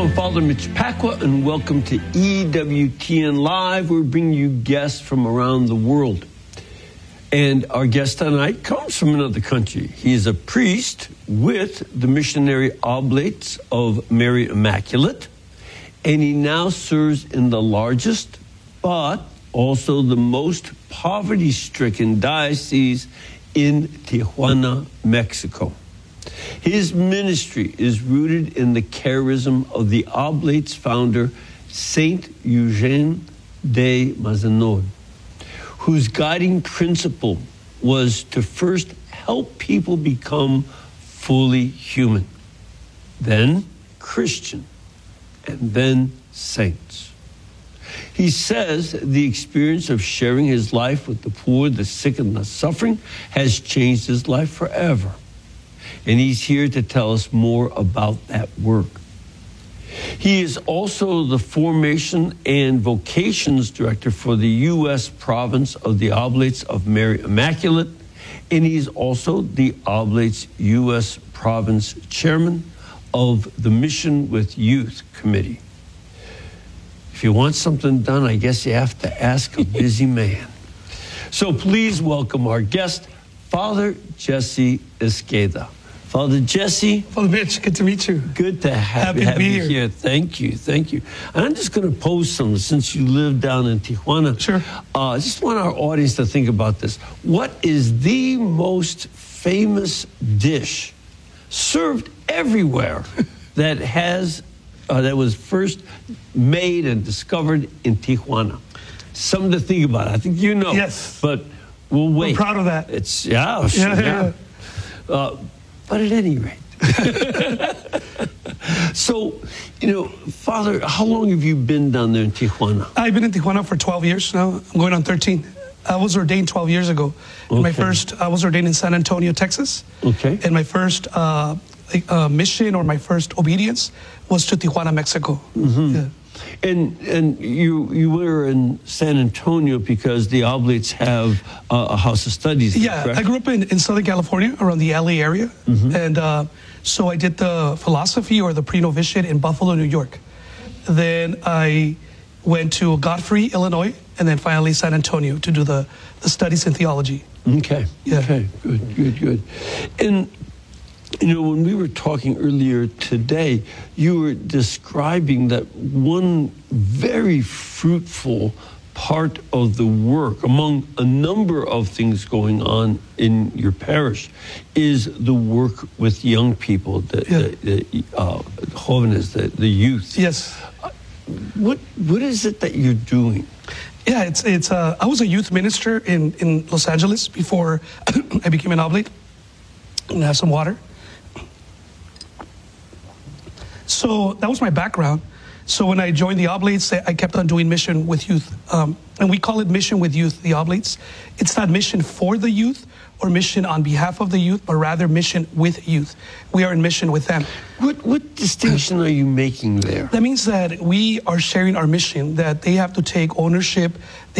I'm Father Mitch Pacwa, and welcome to EWTN Live. We're bringing you guests from around the world. And our guest tonight comes from another country. He is a priest with the Missionary Oblates of Mary Immaculate, and he now serves in the largest, but also the most poverty-stricken diocese in Tijuana, Mexico. His ministry is rooted in the charism of the Oblates founder, Saint Eugene de Mazenod, whose guiding principle was to first help people become fully human, then Christian, and then saints. He says the experience of sharing his life with the poor, the sick, and the suffering has changed his life forever. And he's here to tell us more about that work. He is also the Formation and Vocations Director for the U.S. province of the Oblates of Mary Immaculate, and he's also the Oblates U.S. province chairman of the Mission with Youth Committee. If you want something done, I guess you have to ask a busy man. So please welcome our guest, Father Jesse Esqueda. Father Jesse. Father Mitch, good to meet you. Good to have you here. Thank you. And I'm just going to pose some, since you live down in Tijuana. Sure. I just want our audience to think about this. What is the most famous dish served everywhere that was first made and discovered in Tijuana? Something to think about. I think you know. Yes. But we'll wait. I'm proud of that. It's, yeah. But at any rate. So, Father, how long have you been down there in Tijuana? I've been in Tijuana for 12 years now. I'm going on 13. I was ordained 12 years ago. Okay. I was ordained in San Antonio, Texas. Okay. And my first mission or my first obedience was to Tijuana, Mexico. Mm-hmm. Yeah. And you were in San Antonio because the Oblates have a house of studies. Yeah, correct? I grew up in Southern California, around the LA area. Mm-hmm. And so I did the philosophy or the pre-novitiate in Buffalo, New York. Then I went to Godfrey, Illinois, and then finally San Antonio to do the studies in theology. Okay. Yeah. Okay. Good. And when we were talking earlier today, you were describing that one very fruitful part of the work, among a number of things going on in your parish, is the work with young people, the jóvenes, the youth. Yes. What is it that you're doing? Yeah, it's. I was a youth minister in Los Angeles before I became an oblate. And have some water. So that was my background. So when I joined the Oblates, I kept on doing mission with youth. And we call it mission with youth, the Oblates. It's not mission for the youth or mission on behalf of the youth, but rather mission with youth. We are in mission with them. What distinction are you making there? That means that we are sharing our mission, that they have to take ownership.